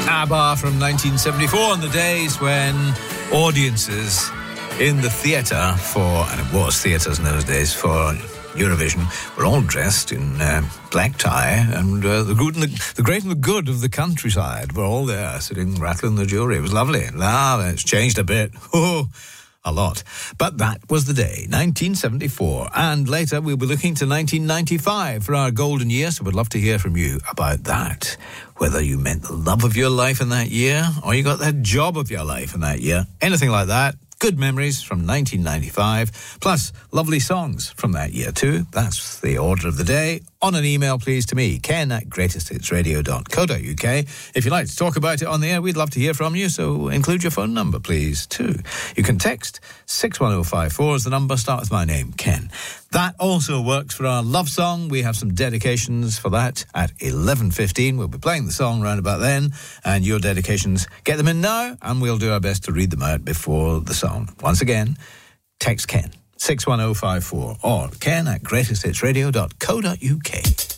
ABBA from 1974, on the days when audiences in the theatre and it was theatres in those days for Eurovision, were all dressed in black tie, and the great and the good of the countryside were all there, sitting rattling the jewellery. It was lovely. It's changed a bit. A lot. But that was the day, 1974. And later we'll be looking to 1995 for our golden year, so we'd love to hear from you about that. Whether you meant the love of your life in that year, or you got that job of your life in that year. Anything like that. Good memories from 1995, plus lovely songs from that year too. That's the order of the day. On an email, please, to me, ken@greatesthitsradio.co.uk. If you'd like to talk about it on the air, we'd love to hear from you, so include your phone number, please, too. You can text 61054 as the number. Start with my name, Ken. That also works for our love song. We have some dedications for that at 11:15. We'll be playing the song round about then, and your dedications, get them in now, and we'll do our best to read them out before the song. Once again, text Ken 61054 or ken@greatesthitsradio.co.uk.